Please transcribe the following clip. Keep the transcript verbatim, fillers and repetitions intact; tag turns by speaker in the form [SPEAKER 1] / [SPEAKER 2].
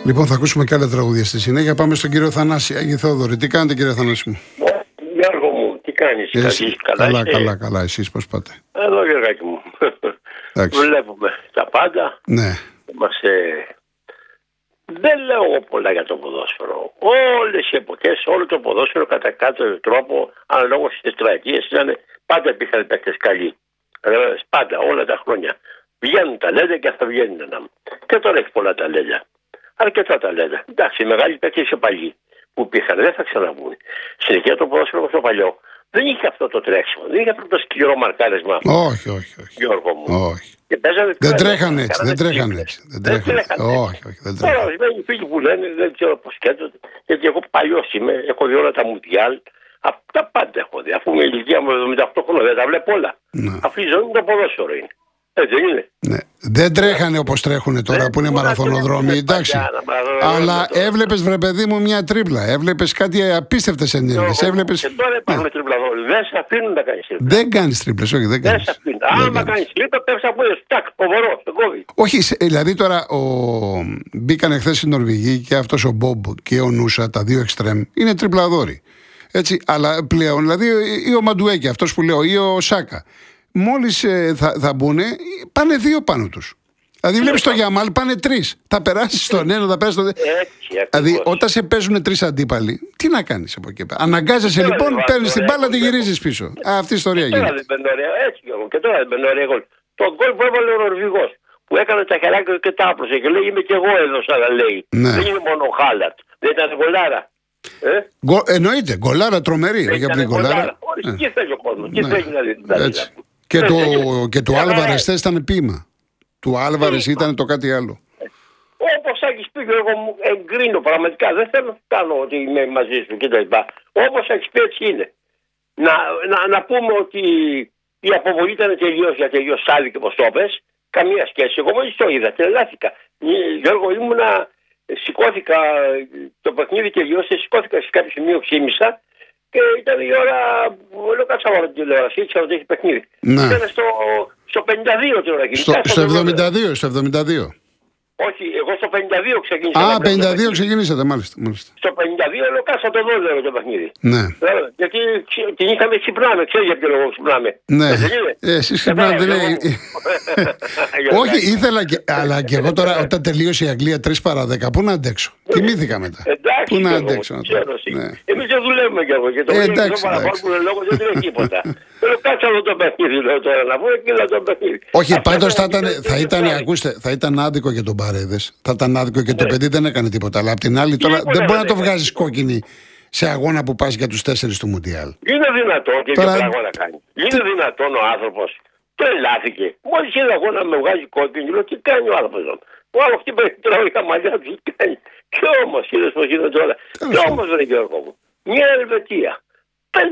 [SPEAKER 1] Λοιπόν, θα ακούσουμε και άλλα τραγούδια στη συνέχεια. Πάμε στον κύριο Θανάση. Άγιε Θεόδωρη, τι κάνετε, κύριε Θανάση μου?
[SPEAKER 2] Γιώργο μου, τι κάνεις?
[SPEAKER 1] Εσύ, καλά, καλά, καλά, καλά. Εσείς πώς πάτε?
[SPEAKER 2] Εδώ, Γιώργακι μου. Βλέπουμε τα πάντα.
[SPEAKER 1] Ναι.
[SPEAKER 2] Είμαστε... Δεν λέω εγώ πολλά για το ποδόσφαιρο. Όλες οι εποχές, όλο το ποδόσφαιρο κατά κάποιο τρόπο, αναλόγως στις τετραετίες, ήταν πάντα υπήρχαν παίκτες καλοί. Πάντα, όλα τα χρόνια. Βγαίνουν ταλέντα και αυτά βγαίνουν. Και τώρα έχει πολλά ταλέντα. Αρκετά ταλέντα. Εντάξει, οι μεγάλοι παίκτες οι παλιοί που υπήρχαν δεν θα ξαναβγούν. Συνεχεία το ποδόσφαιρο όπως το παλιό. Δεν είχε αυτό το τρέξιμο, δεν είχε αυτό το σκληρό μαρκάρισμα.
[SPEAKER 1] Όχι, όχι, όχι.
[SPEAKER 2] Γιώργο μου.
[SPEAKER 1] Όχι. Δεν τρέχανε έτσι, δεν τρέχανε έτσι. Δεν τρέχανε. Όχι, όχι, δεν τρέχανε.
[SPEAKER 2] Τώρα, ορισμένοι φίλοι που λένε, δεν ξέρω πώς σκέφτονται, γιατί εγώ παλιός είμαι, έχω δει όλα τα Μουντιάλ. Τα πάντα έχω δει. Αφού με ηλικία μου εβδομήντα οκτώ χρόνια δεν τα βλέπω όλα. Αυτή η ζωή μου το ποδόσφαιρο είναι. Έτσι δεν είναι?
[SPEAKER 1] Ναι. Δεν τρέχανε όπως τρέχουν τώρα, ναι, που είναι μαραθωνοδρόμοι, εντάξει. Αλλά έβλεπες, βρε παιδί μου, μια τρίπλα. Έβλεπες κάτι απίστευτες ενέργειες. Έβλεπες...
[SPEAKER 2] Και τώρα υπάρχουν τρίπλα εδώ. Δεν σε αφήνουν να κάνεις τρίπλα.
[SPEAKER 1] Δεν κάνεις τρίπλες, όχι, δεν κάνεις.
[SPEAKER 2] Δεν σε αφήνουν. Άμα κάνεις τρίπλα, πέφτει από εδώ. Τάκ, ποβορό, στον κόβει.
[SPEAKER 1] Όχι, δηλαδή τώρα ο... μπήκαν εχθές οι Νορβηγοί και αυτός ο Μπομπ και ο Νούσα, τα δύο εξτρέμ, είναι τριπλαδόροι. Έτσι, αλλά πλέον, δηλαδή ή ο Μαντουέκη, αυτός που λέω, ή ο Σάκα. Μόλις ε, θα, θα μπουν, πάνε δύο πάνω τους. Δηλαδή βλέπεις το Γιαμάλ, πάνε τρεις. Θα περάσεις στον ένα, θα περάσεις στον δεύτερο. Δηλαδή όταν σε παίζουν τρεις αντίπαλοι, τι να κάνεις από εκεί πέρα? Αναγκάζεσαι λοιπόν, παίρνεις την μπάλα, τη γυρίζεις πίσω. Αυτή η ιστορία γίνεται.
[SPEAKER 2] Έτσι και τώρα δεν παίρνει ωραία γκολ. Το γκολ που έβαλε ο Νορβηγός, που έκανε τα χεράκια και τα άπλωσε και λέει είμαι και εγώ εδώ, σαν να λέει. Δεν είναι μόνο ο Χάλατ, δεν ήταν γκολάρα. Ε?
[SPEAKER 1] Γκο, εννοείται, γκολάρα τρομερή.
[SPEAKER 2] Όχι απλή γκολάρα. Όχι, τι θέλει ο κόσμος, τι θέλει να δει.
[SPEAKER 1] Και το, και το Άλβαρες θες ήταν ποίημα. Του Άλβαρες ήταν το κάτι άλλο.
[SPEAKER 2] Όπως έχεις πει, εγώ μου εγκρίνω πραγματικά. Δεν θέλω να κάνω ότι είμαι μαζί σου κτλ. Όπως έχεις πει, έτσι είναι. Να, να, να πούμε ότι η αποβολή ήταν τελείως για τελείως σάδι και όπως το πες. Καμία σχέση. Εγώ μόλις το είδα, τρελάθηκα. Γιώργο, ήμουνα, σηκώθηκα, το παιχνίδι τελειώσε, σηκώθηκα σε κάποιο σημείο, ξύμισα. Και ήταν η ώρα, λέω κάτσα ώρα την τηλεόραση, ήξερα ότι έχει παιχνίδι. Ναι. Ήταν στο, στο πενήντα δύο την ώρα.
[SPEAKER 1] Στο, στο εβδομήντα δύο, στο εβδομήντα δύο.
[SPEAKER 2] Όχι, εγώ στο πενήντα δύο ξεκίνησα.
[SPEAKER 1] Α, πενήντα δύο ξεκινήσατε, μάλιστα, μάλιστα.
[SPEAKER 2] Στο πενήντα δύο λέω κάτσα το δω, λέω, το παιχνίδι.
[SPEAKER 1] Ναι.
[SPEAKER 2] Λέω, γιατί την είχαμε ξυπνάμε, ξέρεις για ποιο λόγο ξυπνάμε.
[SPEAKER 1] Ναι, ε, εσείς ξυπνάτε, ναι. Όχι, ήθελα, και, αλλά και εγώ τώρα όταν τελείωσε η Αγγλία τρεις παρά δέκα, πού να αντέξω. Τιμήθηκα μετά.
[SPEAKER 2] Εντάξει,
[SPEAKER 1] πού να αντέξω.
[SPEAKER 2] Εμείς δεν δουλεύουμε κι εγώ και το
[SPEAKER 1] εντάξει,
[SPEAKER 2] παραπάνω που λόγο δεν τρώει τίποτα. Λέω κάτσα εδώ το παιχνίδι, λέω τώρα να πω και λέω το παιχνίδι.
[SPEAKER 1] Όχι, πάντως θα ήταν, θα ήταν, ακούστε, θα ήταν άδικο για τον Παρέδες. Θα ήταν άδικο και το παιδί δεν έκανε τίποτα. Αλλά απ' την άλλη τώρα δεν μπορεί να το βγάζεις κόκκινη σε αγώνα που πας για τους τέσσερις του Μουντιάλ.
[SPEAKER 2] Είναι δυνατόν και τώρα... τι αγώνα κάνει. Είναι δυνατόν ο άνθρωπος. Τρελάθηκε. Μόλις είδα εγώ να με βγάζει κόκκινη, λέω τι κάνει ο άνθρωπος. Ο άλλος χτύπησε τρώει τα μαλλιά του, τι κάνει. Και όμως είδες πως είναι τώρα. Και όμως ρε Γιώργο μου, μια Ελβετία